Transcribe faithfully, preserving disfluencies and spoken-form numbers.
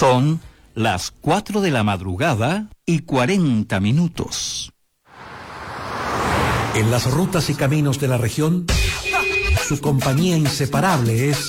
Son las cuatro de la madrugada y cuarenta minutos. En las rutas y caminos de la región, su compañía inseparable es